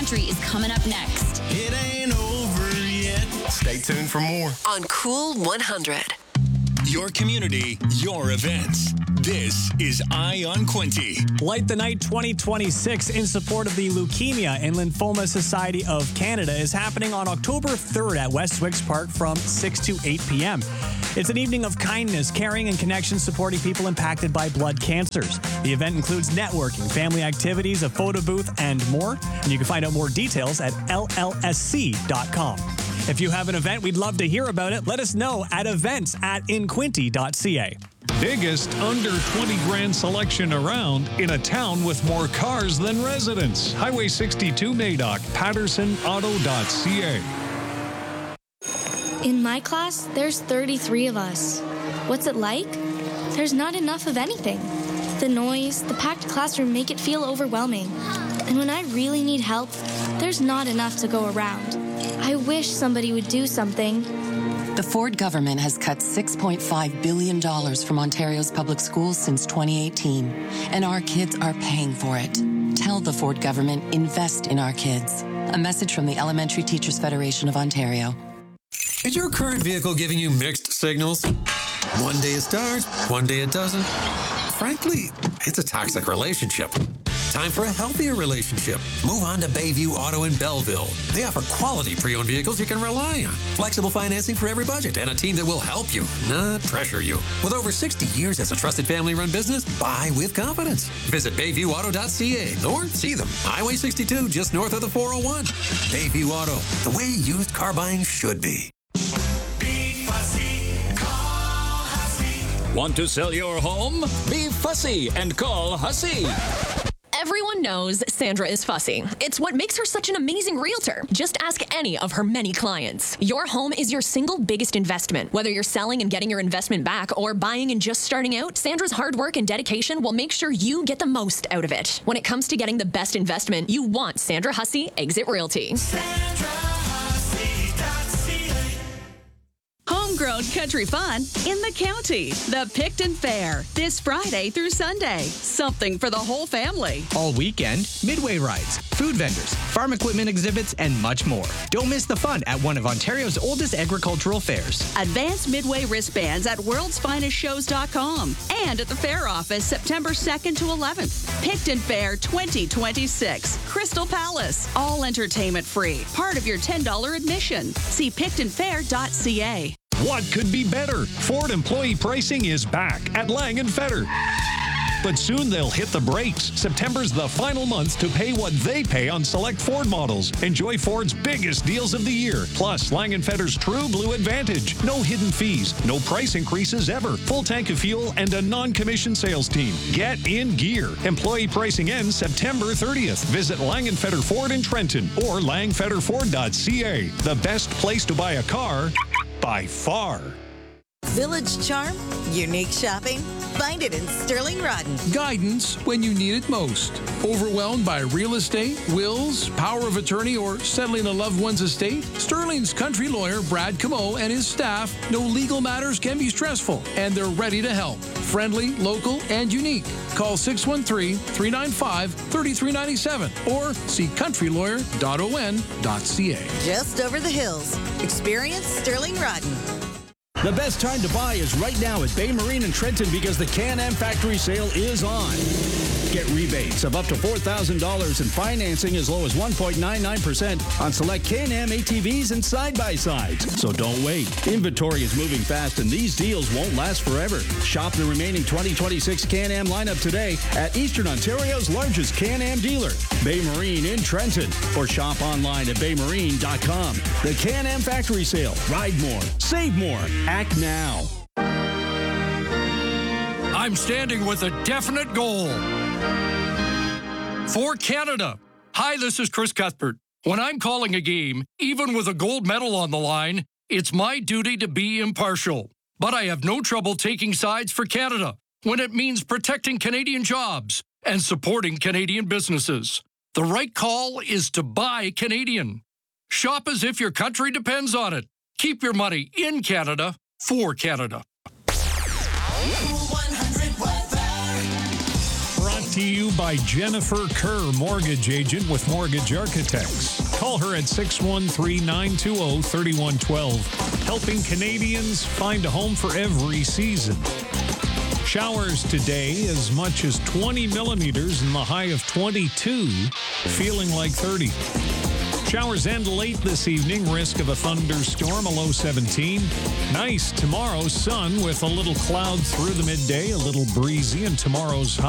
Country is coming up next. It ain't over yet. Stay tuned for more. On Cool 100. Your community, your events. This is Eye on Quinte. Light the Night 2026 in support of the Leukemia and Lymphoma Society of Canada is happening on October 3rd at West Wicks Park from 6 to 8 p.m. It's an evening of kindness, caring, and connection supporting people impacted by blood cancers. The event includes networking, family activities, a photo booth, and more. And you can find out more details at llsc.com. If you have an event, we'd love to hear about it. Let us know at events@inquinte.ca. Biggest under 20 grand selection around in a town with more cars than residents. Highway 62 Madoc, pattersonauto.ca. In my class, there's 33 of us. What's it like? There's not enough of anything. The noise, the packed classroom make it feel overwhelming. And when I really need help, there's not enough to go around. I wish somebody would do something. The Ford government has cut $6.5 billion from Ontario's public schools since 2018, and our kids are paying for it. Tell the Ford government, invest in our kids. A message from the Elementary Teachers Federation of Ontario. Is your current vehicle giving you mixed signals? One day it starts, one day it doesn't. Frankly, it's a toxic relationship. Time for a healthier relationship. Move on to Bayview Auto in Belleville. They offer quality pre-owned vehicles you can rely on. Flexible financing for every budget and a team that will help you, not pressure you. With over 60 years as a trusted family-run business, buy with confidence. Visit BayviewAuto.ca or see them. Highway 62, just north of the 401. Bayview Auto, the way used car buying should be. Want to sell your home? Be fussy and call Hussey. Everyone knows Sandra is fussy. It's what makes her such an amazing realtor. Just ask any of her many clients. Your home is your single biggest investment. Whether you're selling and getting your investment back or buying and just starting out, Sandra's hard work and dedication will make sure you get the most out of it. When it comes to getting the best investment, you want Sandra Hussey Exit Realty. Homegrown country fun in the county. The Picton Fair, this Friday through Sunday. Something for the whole family. All weekend, Midway rides, food vendors, farm equipment exhibits, and much more. Don't miss the fun at one of Ontario's oldest agricultural fairs. Advanced Midway wristbands at worldsfinestshows.com and at the fair office September 2nd to 11th. Picton Fair 2026, Crystal Palace. All entertainment free. Part of your $10 admission. See pictonfair.ca. What could be better? Ford employee pricing is back at Lang & Fetter. But soon they'll hit the brakes. September's the final month to pay what they pay on select Ford models. Enjoy Ford's biggest deals of the year. Plus, Lang & Fetter's True Blue Advantage. No hidden fees, no price increases ever. Full tank of fuel and a non-commissioned sales team. Get in gear. Employee pricing ends September 30th. Visit Lang & Fetter Ford in Trenton or langfetterford.ca. The best place to buy a car by far. Village charm, unique shopping. Find it in Sterling Rodden. Guidance when you need it most. Overwhelmed by real estate, wills, power of attorney, or settling a loved one's estate? Sterling's country lawyer, Brad Camo, and his staff know legal matters can be stressful, and they're ready to help. Friendly, local, and unique. Call 613-395-3397 or see countrylawyer.on.ca. Just over the hills. Experience Sterling Rodden. The best time to buy is right now at Bay Marine in Trenton because the Can-Am factory sale is on. Get rebates of up to $4,000 and financing as low as 1.99% on select Can-Am ATVs and side-by-sides. So don't wait. Inventory is moving fast and these deals won't last forever. Shop the remaining 2026 Can-Am lineup today at Eastern Ontario's largest Can-Am dealer, Bay Marine in Trenton, or shop online at baymarine.com. The Can-Am factory sale. Ride more. Save more. Act now. I'm standing with a definite goal. For Canada. Hi, this is Chris Cuthbert. When I'm calling a game, even with a gold medal on the line, it's my duty to be impartial. But I have no trouble taking sides for Canada when it means protecting Canadian jobs and supporting Canadian businesses. The right call is to buy Canadian. Shop as if your country depends on it. Keep your money in Canada for Canada. Brought to you by Jennifer Kerr, mortgage agent with Mortgage Architects. Call her at 613-920-3112, helping Canadians find a home for every season. Showers today, as much as 20 millimeters and the high of 22, feeling like 30. Showers end late this evening, risk of a thunderstorm, a low 17. Nice tomorrow, sun with a little cloud through the midday, a little breezy, and tomorrow's high